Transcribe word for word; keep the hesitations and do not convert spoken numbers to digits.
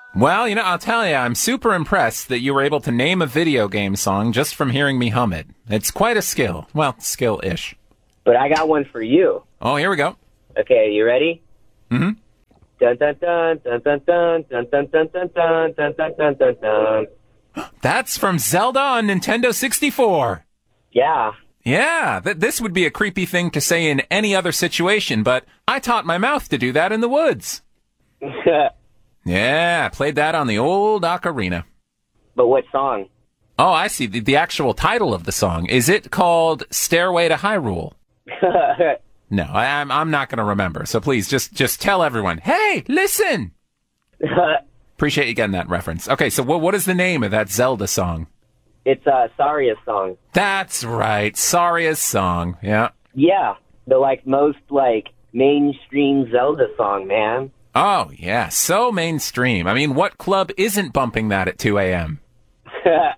Well, you know, I'll tell you, I'm super impressed that you were able to name a video game song just from hearing me hum it. It's quite a skill. Well, skill-ish. But I got one for you. Oh, here we go. Okay, you ready? Mm-hmm. Dun dun dun dun dun dun dun dun dun dun dun dun dun dun dun dun. That's from Zelda on Nintendo sixty-four. Yeah. Yeah, th- this would be a creepy thing to say in any other situation, but I taught my mouth to do that in the woods. Yeah, I played that on the old ocarina. But what song? Oh, I see. The, the actual title of the song. Is it called Stairway to Hyrule? No, I, I'm I'm not going to remember. So please, just just tell everyone, hey, listen! Appreciate you getting that reference. Okay, so what what is the name of that Zelda song? It's uh, Saria's song. That's right, Saria's song, yeah. Yeah, the, like, most, like, mainstream Zelda song, man. Oh, yeah, so mainstream. I mean, what club isn't bumping that at two a.m.?